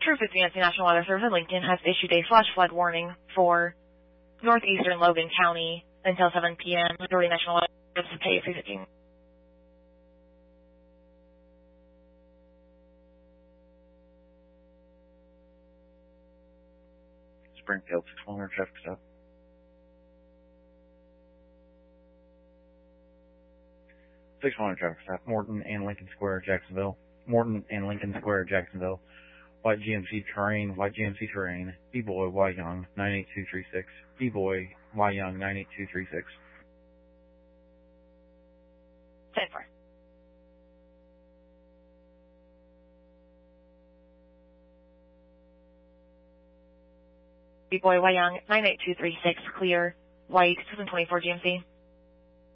Troop Advancing National Weather Service in Lincoln has issued a flash flood warning for northeastern Logan County until 7 p.m. Majority National Weather Service pay 315. Springfield, 600 traffic stop. 600 traffic stop. Morton and Lincoln Square, Jacksonville. Morton and Lincoln Square, Jacksonville. White GMC terrain, white GMC terrain. B-Boy, Y Young, 98236. B-Boy, Y Young, 98236. 10-4. B-Boy, Y Young, 98236, clear, white, 2024 GMC.